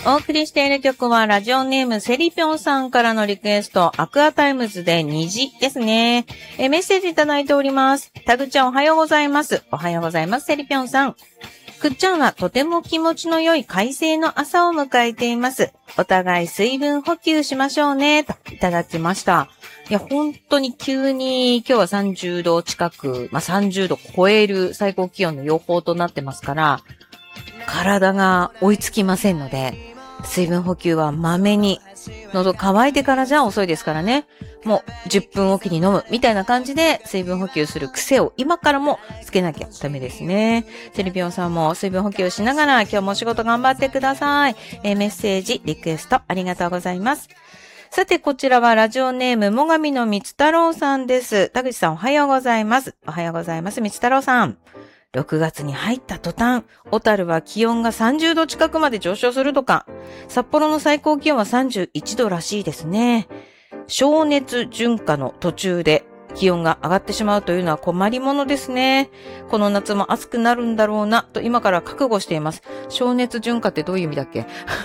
お送りしている曲はラジオネームセリピョンさんからのリクエスト、アクアタイムズで虹ですね。メッセージいただいております。タグちゃんおはようございます。おはようございます、セリピョンさん。くっちゃんはとても気持ちの良い快晴の朝を迎えています。お互い水分補給しましょうね、といただきました。いや、本当に急に今日は30度近く、30度超える最高気温の予報となってますから、体が追いつきませんので、水分補給はまめに、喉乾いてからじゃ遅いですからね。もう10分おきに飲むみたいな感じで水分補給する癖を今からもつけなきゃダメですね。セリピョンさんも水分補給しながら今日もお仕事頑張ってください。メッセージ、リクエストありがとうございます。さてこちらはラジオネームもがみのみつ太郎さんです。田口さんおはようございます。おはようございます。みつ太郎さん。6月に入った途端、小樽は気温が30度近くまで上昇するとか、札幌の最高気温は31度らしいですね。暑熱順化の途中で気温が上がってしまうというのは困りものですね。この夏も暑くなるんだろうなと今から覚悟しています。暑熱順化ってどういう意味だっけ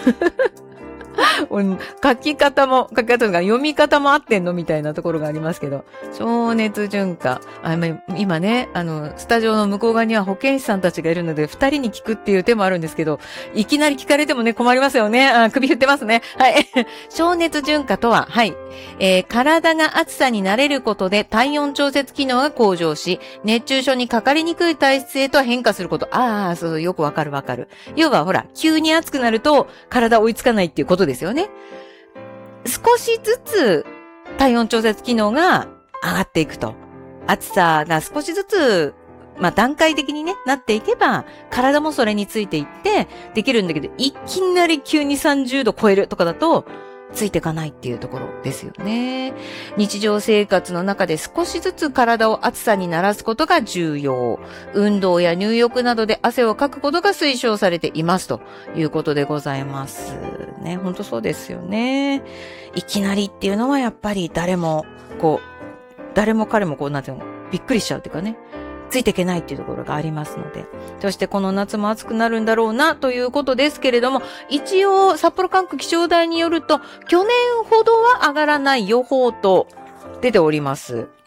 書き方が読み方も合ってんのみたいなところがありますけど。暑熱順化。今ね、スタジオの向こう側には保健師さんたちがいるので、二人に聞くっていう手もあるんですけど、いきなり聞かれてもね、困りますよね。首振ってますね。はい。暑熱順化とは、はい。体が暑さに慣れることで体温調節機能が向上し、熱中症にかかりにくい体質へと変化すること。そう、よくわかる。要はほら、急に暑くなると体追いつかないっていうことですよね。少しずつ体温調節機能が上がっていくと。暑さが少しずつ、段階的にね、なっていけば、体もそれについていってできるんだけど、いきなり急に30度超えるとかだと、ついていかないっていうところですよね。日常生活の中で少しずつ体を暑さに慣らすことが重要。運動や入浴などで汗をかくことが推奨されていますということでございますね。本当そうですよね。いきなりっていうのはやっぱり誰も彼もなんていうの、びっくりしちゃうっていうかね。ついていけないっていうところがありますので。そしてこの夏も暑くなるんだろうなということですけれども、一応札幌管区気象台によると、去年ほどは上がらない予報と出ております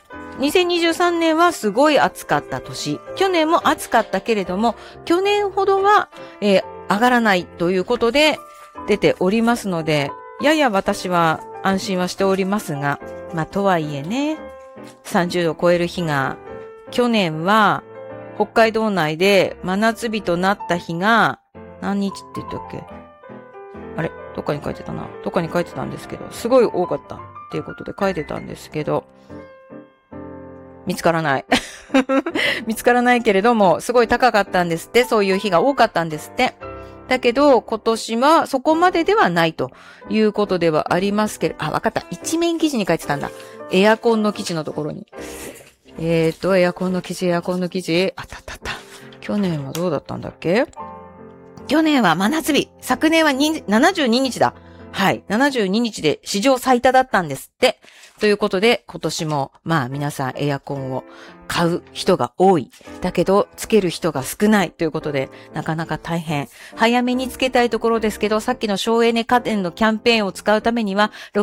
。2023年はすごい暑かった年。去年も暑かったけれども、去年ほどは、上がらないということで出ておりますので、やや私は安心はしておりますが、とはいえね、30度を超える日が去年は北海道内で真夏日となった日が何日って言ったっけ？あれ？どっかに書いてたんですけど、すごい多かったっていうことで書いてたんですけど、見つからない。見つからないけれども、すごい高かったんですって、そういう日が多かったんですって。だけど、今年はそこまでではないということではありますけど、わかった。一面記事に書いてたんだ。エアコンの記事のところに。エアコンの記事。あった。去年はどうだったんだっけ？去年は真夏日。昨年は72日だ。はい。72日で史上最多だったんですって。ということで、今年も、皆さんエアコンを買う人が多い。だけど、つける人が少ないということで、なかなか大変。早めにつけたいところですけど、さっきの省エネ家電のキャンペーンを使うためには、6